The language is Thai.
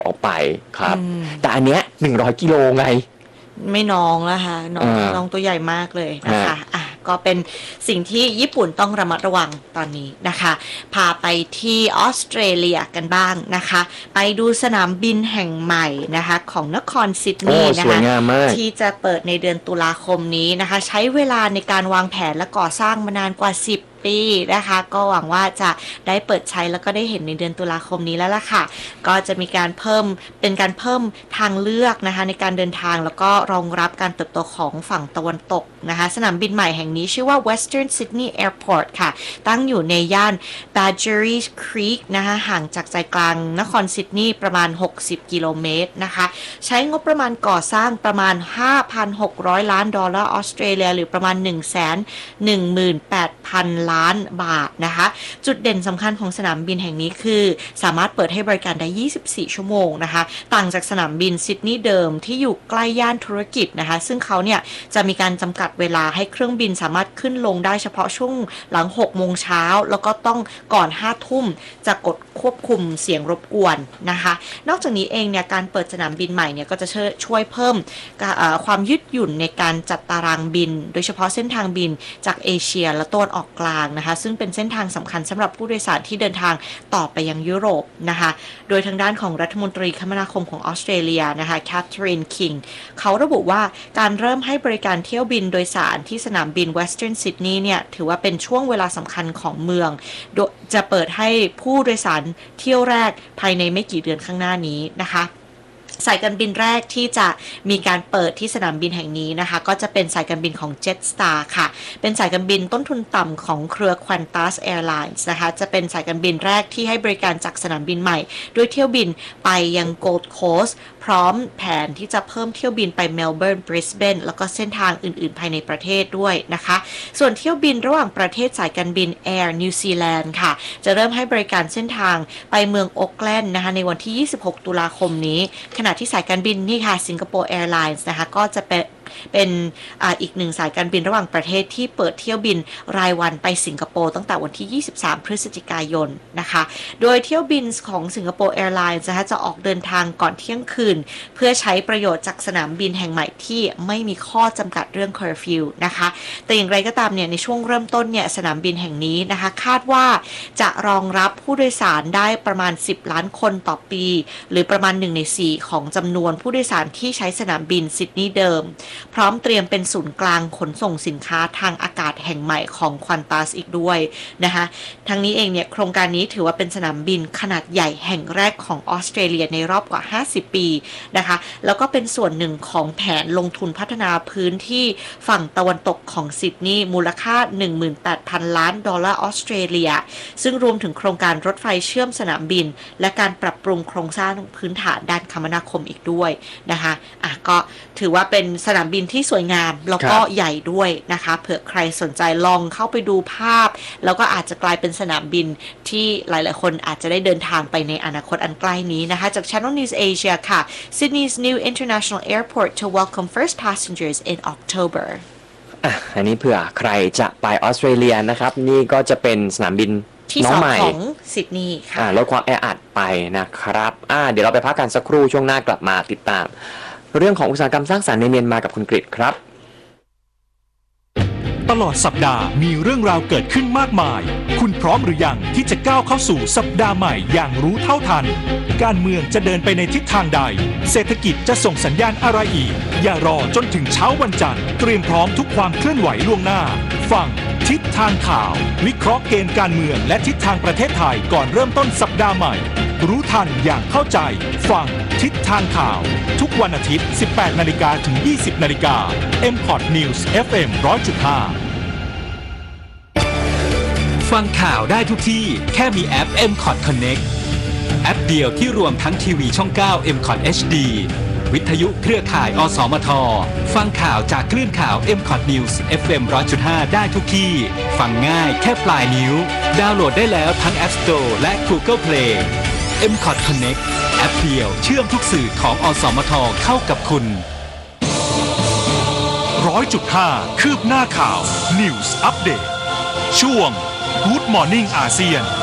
ออกไปครับแต่อันเนี้ย100 กิโลไงไม่น้องแล้วค่ะน้องตัวใหญ่มากเลยนะคะก็เป็นสิ่งที่ญี่ปุ่นต้องระมัดระวังตอนนี้นะคะพาไปที่ออสเตรเลียกันบ้างนะคะไปดูสนามบินแห่งใหม่นะคะของนครซิดนีย์นะคะที่จะเปิดในเดือนตุลาคมนี้นะคะใช้เวลาในการวางแผนและก่อสร้างมานานกว่า10 ปีนะคะก็หวังว่าจะได้เปิดใช้แล้วก็ได้เห็นในเดือนตุลาคมนี้แล้วล่ะค่ะก็จะมีการเพิ่มทางเลือกนะคะในการเดินทางแล้วก็รองรับการเติบโตของฝั่งตะวันตกนะคะสนามบินใหม่แห่งนี้ชื่อว่า Western Sydney Airport ค่ะตั้งอยู่ในย่าน Badgerys Creek นะคะห่างจากใจกลางนครซิดนีย์ประมาณ60 กิโลเมตรนะคะใช้งบประมาณก่อสร้างประมาณ 5,600 ล้านดอลลาร์ออสเตรเลียหรือประมาณ 118,000 ล้านบาทนะคะจุดเด่นสำคัญของสนามบินแห่งนี้คือสามารถเปิดให้บริการได้24 ชั่วโมงนะคะต่างจากสนามบินซิดนีย์เดิมที่อยู่ใกล้ย่านธุรกิจนะคะซึ่งเขาเนี่ยจะมีการจำกัดเวลาให้เครื่องบินสามารถขึ้นลงได้เฉพาะช่วงหลัง6 โมงเช้าแล้วก็ต้องก่อน5 ทุ่มจะกดควบคุมเสียงรบกวนนะคะนอกจากนี้เองเนี่ยการเปิดสนามบินใหม่เนี่ยก็จะช่วยเพิ่มความยืดหยุ่นในการจัดตารางบินโดยเฉพาะเส้นทางบินจากเอเชียและตะวันออกกลางนะคะซึ่งเป็นเส้นทางสำคัญสำหรับผู้โดยสารที่เดินทางต่อไปยังยุโรปนะคะโดยทางด้านของรัฐมนตรีคมนาคมของออสเตรเลียนะคะแคทเธอรีนคิงเขาระบุว่าการเริ่มให้บริการเที่ยวบินโดยสารที่สนามบิน Western Sydney เนี่ยถือว่าเป็นช่วงเวลาสำคัญของเมืองโดยจะเปิดให้ผู้โดยสารเที่ยวแรกภายในไม่กี่เดือนข้างหน้านี้นะคะสายการบินแรกที่จะมีการเปิดที่สนามบินแห่งนี้นะคะก็จะเป็นสายการบินของ Jetstar ค่ะเป็นสายการบินต้นทุนต่ำของเครือ Qantas Airlines นะคะจะเป็นสายการบินแรกที่ให้บริการจากสนามบินใหม่ด้วยเที่ยวบินไปยัง Gold Coast พร้อมแผนที่จะเพิ่มเที่ยวบินไปเมลเบิร์น บริสเบนแล้วก็เส้นทางอื่นๆภายในประเทศด้วยนะคะส่วนเที่ยวบินระหว่างประเทศสายการบิน Air New Zealand ค่ะจะเริ่มให้บริการเส้นทางไปเมืองโอ๊คแลนด์นะคะในวันที่26 ตุลาคมนี้ขณะที่สายการบินนี่ค่ะสิงคโปร์แอร์ไลน์นะคะก็จะเป็นอีกหนึ่งสายการบินระหว่างประเทศที่เปิดเที่ยวบินรายวันไปสิงคโปร์ตั้งแต่วันที่23 พฤศจิกายนนะคะโดยเที่ยวบินของสิงคโปร์แอร์ไลน์นะคะจะออกเดินทางก่อนเที่ยงคืนเพื่อใช้ประโยชน์จากสนามบินแห่งใหม่ที่ไม่มีข้อจำกัดเรื่องเคอร์ฟิวนะคะแต่อย่างไรก็ตามเนี่ยในช่วงเริ่มต้นเนี่ยสนามบินแห่งนี้นะคะคาดว่าจะรองรับผู้โดยสารได้ประมาณ10 ล้านคนต่อปีหรือประมาณ1 ใน 4ของจำนวนผู้โดยสารที่ใช้สนามบินซิดนีย์เดิมพร้อมเตรียมเป็นศูนย์กลางขนส่งสินค้าทางอากาศแห่งใหม่ของ Qantas อีกด้วยนะคะทั้งนี้เองเนี่ยโครงการนี้ถือว่าเป็นสนามบินขนาดใหญ่แห่งแรกของออสเตรเลียในรอบกว่า50 ปีนะคะแล้วก็เป็นส่วนหนึ่งของแผนลงทุนพัฒนาพื้นที่ฝั่งตะวันตกของซิดนีย์มูลค่า 18,000 ล้านดอลลาร์ออสเตรเลียซึ่งรวมถึงโครงการรถไฟเชื่อมสนามบินและการปรับปรุงโครงสร้างพื้นฐานด้านคมนาคมอีกด้วยนะคะก็ถือว่าเป็นสนามบินที่สวยงามแล้วก็ใหญ่ด้วยนะคะเผื่อใครสนใจลองเข้าไปดูภาพแล้วก็อาจจะกลายเป็นสนามบินที่หลายๆคนอาจจะได้เดินทางไปในอนาคตอันใกล้นี้นะคะจาก Channel News Asia ค่ะ Sydney's new international airport to welcome first passengers in October อันนี้เผื่อใครจะไปออสเตรเลียนะครับนี่ก็จะเป็นสนามบินที่2ของซิดนีย์ค่ะลดความแออัดไปนะครับเดี๋ยวเราไปพักกันสักครู่ช่วงหน้ากลับมาติดตามเรื่องของอุตสาหกรรมสร้างสรรค์ในเมียนมากับคุณกฤษครับตลอดสัปดาห์มีเรื่องราวเกิดขึ้นมากมายคุณพร้อมหรือยังที่จะก้าวเข้าสู่สัปดาห์ใหม่อย่างรู้เท่าทันการเมืองจะเดินไปในทิศทางใดเศรษฐกิจจะส่งสัญญาณอะไรอีกอย่ารอจนถึงเช้าวันจันทร์เตรียมพร้อมทุกความเคลื่อนไหวล่วงหน้าฟังทิศทางข่าววิเคราะห์เกมการเมืองและทิศทางประเทศไทยก่อนเริ่มต้นสัปดาห์ใหม่รู้ทันอย่างเข้าใจฟังทิศทางข่าวทุกวันอาทิตย์ 18 นาฬิกาถึง 20 นาฬิกา MPOT News FM 100.5 ฟังข่าวได้ทุกที่แค่มีแอป MCOT Connect แอปเดียวที่รวมทั้งทีวีช่อง 9 MCOT HD วิทยุเครือข่ายอสมทฟังข่าวจากคลื่นข่าว MCOT News FM 100.5 ได้ทุกที่ฟังง่ายแค่ปลายนิ้วดาวน์โหลดได้แล้วทั้ง App Store และ Google Play MCOT Connect แอปเดียวเชื่อมทุกสื่อของอสมทเข้ากับคุณ 100.5 คืบหน้าข่าว News Update ช่วง Good Morning อาเซียน